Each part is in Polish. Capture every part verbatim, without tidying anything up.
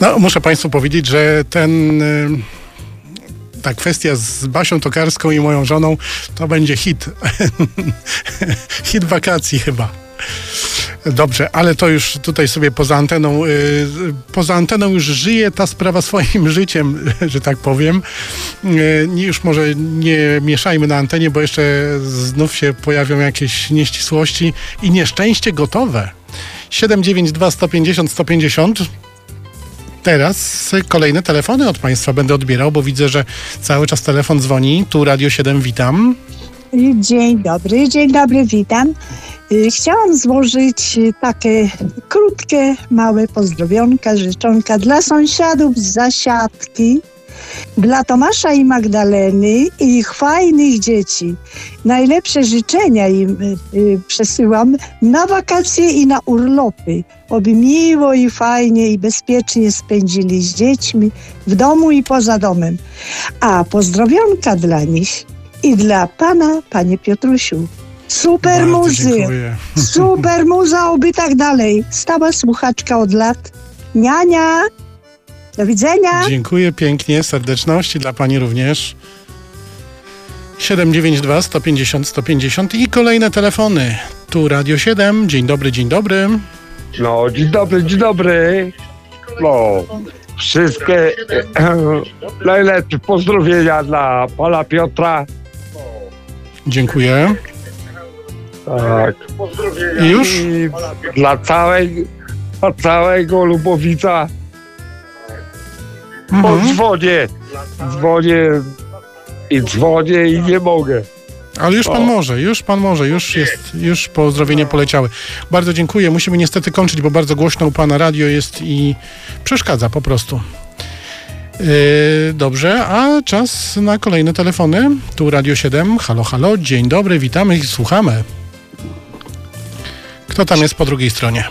No, muszę Państwu powiedzieć, że ten... ta kwestia z Basią Tokarską i moją żoną to będzie hit. Hit wakacji chyba. Dobrze, ale to już tutaj sobie poza anteną, yy, poza anteną już żyje ta sprawa swoim życiem, że tak powiem. Yy, już może nie mieszajmy na antenie, bo jeszcze znów się pojawią jakieś nieścisłości i nieszczęście gotowe. siedem dziewięć dwa sto pięćdziesiąt sto pięćdziesiąt. Teraz kolejne telefony od Państwa będę odbierał, bo widzę, że cały czas telefon dzwoni. Tu Radio siedem, witam. Dzień dobry, dzień dobry, witam. Chciałam złożyć takie krótkie, małe pozdrowionka, życzonka dla sąsiadów z Zasiadki, dla Tomasza i Magdaleny i ich fajnych dzieci. Najlepsze życzenia im y, y, przesyłam na wakacje i na urlopy. Oby miło i fajnie i bezpiecznie spędzili z dziećmi w domu i poza domem. A pozdrowionka dla nich i dla pana, panie Piotrusiu. Super Bardzo muzy, dziękuję. super muza, oby tak dalej. Stała słuchaczka od lat. Niania. Do widzenia. Dziękuję pięknie, serdeczności dla Pani również. siedem dziewięć dwa sto pięćdziesiąt sto pięćdziesiąt i kolejne telefony. Tu Radio siedem. Dzień dobry, dzień dobry. No, dzień dobry, dzień dobry. No, wszystkie e, najlepsze pozdrowienia dla pana Piotra. Dziękuję. Tak. I już? I dla całej, dla całego Lubowica. Bo Mhm. dzwonię, dzwonię i dzwonię i nie mogę. Ale już Pan O. może, już Pan może, już jest, już pozdrowienia poleciały. Bardzo dziękuję. Musimy niestety kończyć, bo bardzo głośno u Pana radio jest i przeszkadza po prostu. Yy, dobrze, a czas na kolejne telefony. Tu Radio siedem. Halo, halo, dzień dobry, witamy i słuchamy. Kto tam jest po drugiej stronie?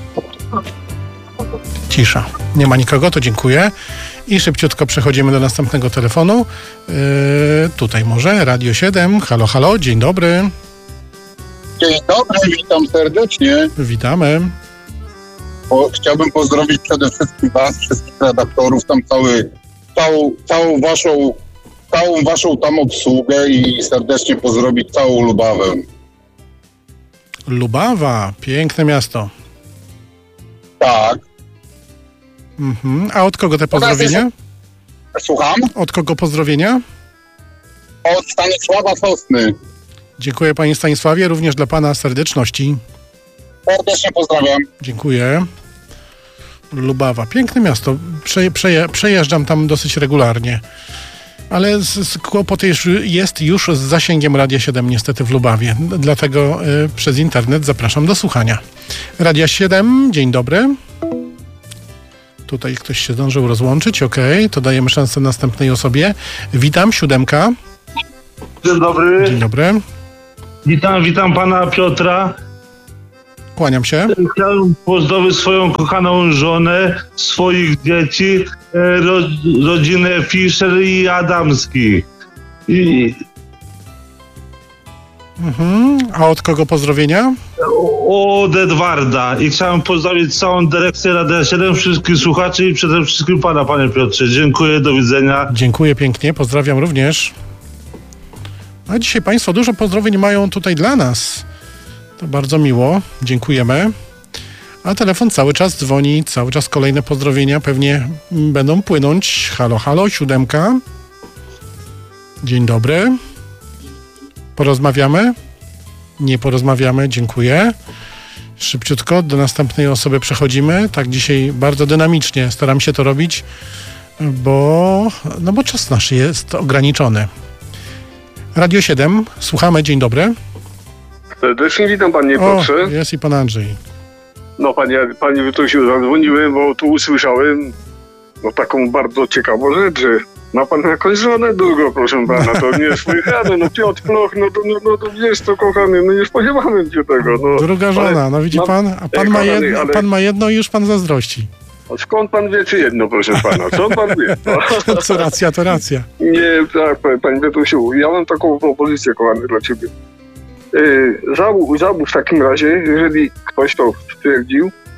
Cisza. Nie ma nikogo, to dziękuję. I szybciutko przechodzimy do następnego telefonu. Yy, tutaj może, Radio siedem. Halo, halo, dzień dobry. Dzień dobry, witam serdecznie. Witamy. Po, chciałbym pozdrowić przede wszystkim was, wszystkich redaktorów, tam cały, całą, całą waszą całą waszą tam obsługę i serdecznie pozdrowić całą Lubawę. Lubawa, piękne miasto. Tak. Mhm. A od kogo te pozdrowienia? Słucham? Od kogo pozdrowienia? Od Stanisława Sosny. Dziękuję Panie Stanisławie, również dla Pana serdeczności. Serdecznie pozdrawiam. Dziękuję. Lubawa, piękne miasto. Prze, przeje, przejeżdżam tam dosyć regularnie. Ale z, z kłopot już, jest już z zasięgiem Radia siedem niestety w Lubawie. Dlatego y, przez internet zapraszam do słuchania. Radia siedem, dzień dobry. Tutaj ktoś się zdążył rozłączyć, okej, okay, to dajemy szansę następnej osobie. Witam, siódemka. Dzień dobry. Dzień dobry. Witam, witam pana Piotra. Kłaniam się. Chciałem pozdrowić swoją kochaną żonę, swoich dzieci, ro, rodzinę Fischer i Adamski. I Mhm. A od kogo pozdrowienia? od Edwarda. I chciałem pozdrowić całą dyrekcję Radia siedem, wszystkich słuchaczy i przede wszystkim pana, panie Piotrze. Dziękuję, do widzenia. Dziękuję pięknie, pozdrawiam również. A dzisiaj Państwo dużo pozdrowień mają tutaj dla nas. To bardzo miło, dziękujemy. A telefon cały czas dzwoni, cały czas kolejne pozdrowienia pewnie będą płynąć. Halo, halo, siódemka. Dzień dobry. Porozmawiamy? Nie porozmawiamy, dziękuję. Szybciutko do następnej osoby przechodzimy. Tak dzisiaj bardzo dynamicznie staram się to robić, bo, no bo czas nasz jest ograniczony. Radio siedem, słuchamy, dzień dobry. Serdecznie witam panie O, Piotrze. jest i pan Andrzej. No panie, panie Witusiu, zadzwoniłem, bo tu usłyszałem no taką bardzo ciekawą rzecz, że ma pan jakąś żonę długo, proszę pana, to niesłychane, no Piotr Ploch, no to, no, no to wiesz to kochany, no nie spodziewałem się tego, no. Druga żona, Ale no widzi mam- pan, a pan, Ej, ma kochany, jedno, ale- pan ma jedno i już pan zazdrości. A skąd pan wie, czy jedno, proszę pana, co pan wie? No. Co racja, to racja. Nie, tak, panie- panie Witusiu, ja mam taką propozycję, kochany, dla ciebie. Yy, załóż, załóż w takim razie, jeżeli ktoś to stwierdził,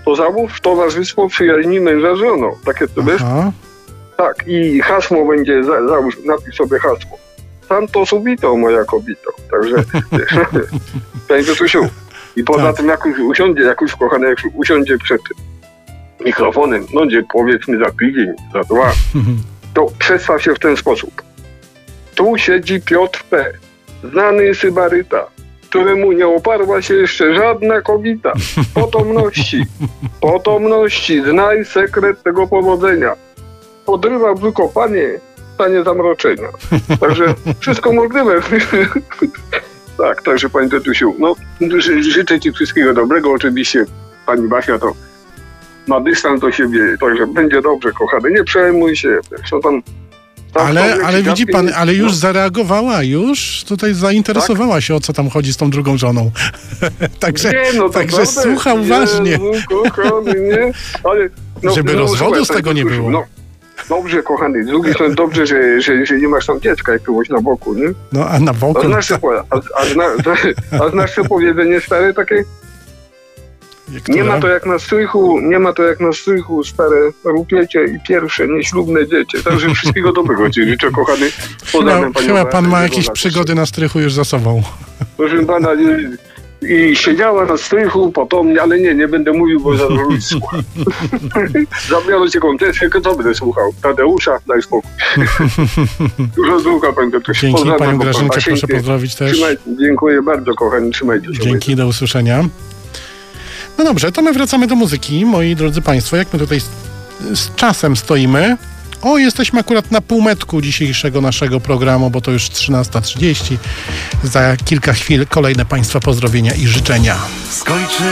To załóż towarzystwo przyjaźni męża z żoną. Takie to wiesz? Aha. Tak, i hasło będzie, za, załóż, napisz sobie hasło. Santo subito, moja kobito. Także, wiesz, panie Piotrzysiu. I poza Tak. tym, jak już usiądzie, jak już kochany, jak już usiądzie przed mikrofonem, no gdzie powiedzmy za tydzień, za dwa, to przedstaw się w ten sposób. Tu siedzi Piotr P., znany sybaryta, któremu nie oparła się jeszcze żadna kobieta. Potomności, potomności, znaj sekret tego powodzenia. Podrywa tylko panie, stanie zamroczenia. Także wszystko możliwe. Tak, także panie Tetusiu, no ży, życzę ci wszystkiego dobrego. Oczywiście pani Basia to ma dystans do siebie, także będzie dobrze, kochany. Nie przejmuj się. Co tam, tam Ale, tam ale widzi pan, ale już no. zareagowała, już tutaj zainteresowała tak? się, o co tam chodzi z tą drugą żoną. także nie, no także naprawdę, słucha uważnie. Jezu, kochany, nie? Ale, no, Żeby no, rozwodu słuchaj, z tego nie Tetusiu, było. No, dobrze, kochany. Z drugiej strony dobrze, że, że, że nie masz tam dziecka jakiegoś na boku, nie? No a na boku... A znasz, to, a, a, zna, a znasz to powiedzenie stare takie? Które? Nie ma to jak na strychu, nie ma to jak na strychu, stare rupiecie i pierwsze nieślubne dziecię. Także wszystkiego dobrego ci życzę, kochany. Chyba, chyba pan ma jakieś przygody na strychu już za sobą. Proszę pana, i, i siedziała na strychu potomnie, ale nie, nie będę mówił, bo za dużo słucha. Zabiorę cię kontesję, to będę słuchał. Tadeusza, daj spokój. Dużo słucha, pan Piotruś. Dzięki, Pozdrawiam, panią bo pan Grażynkę Asieńkę. proszę pozdrowić też. Trzymaj, dziękuję bardzo, kochani, trzymajcie się. Dzięki, do usłyszenia. No dobrze, to my wracamy do muzyki, moi drodzy państwo. Jak my tutaj z, z czasem stoimy? O, jesteśmy akurat na półmetku dzisiejszego naszego programu, bo to już trzynasta trzydzieści. Za kilka chwil kolejne państwa pozdrowienia i życzenia. Skończy